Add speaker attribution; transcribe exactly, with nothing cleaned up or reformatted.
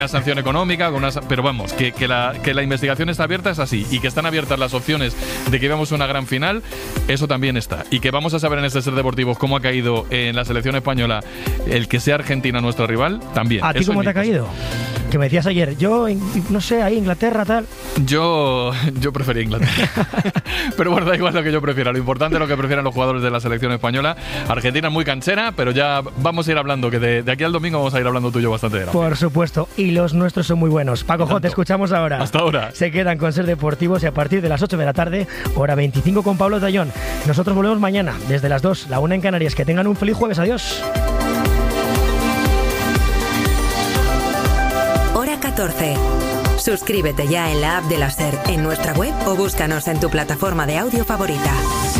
Speaker 1: una sanción económica, con una, pero vamos, que, que, la, que la investigación está abierta es así, y que están abiertas las opciones de que veamos una gran final, eso también está. Y que vamos a saber en este Ser Deportivos cómo ha caído en la selección española el que sea Argentina nuestro rival, también.
Speaker 2: ¿A ti cómo te ha caído? Que me decías ayer, yo, no sé, ahí Inglaterra, tal.
Speaker 1: Yo, yo prefería Inglaterra. Pero bueno, da igual lo que yo prefiera. Lo importante es lo que prefieran los jugadores de la selección española. Argentina es muy canchera, pero ya vamos a ir hablando, que de, de aquí al domingo vamos a ir hablando tú y yo bastante de la
Speaker 2: Por supuesto, y los nuestros son muy buenos. Paco Jo, te escuchamos ahora.
Speaker 1: Hasta ahora.
Speaker 2: Se quedan con Ser Deportivos y a partir de las ocho de la tarde, hora veinticinco con Pablo Tallón. Nosotros volvemos mañana, desde las dos, la una en Canarias. Que tengan un feliz jueves. Adiós.
Speaker 3: Hora catorce. Suscríbete ya en la app de la SER, en nuestra web o búscanos en tu plataforma de audio favorita.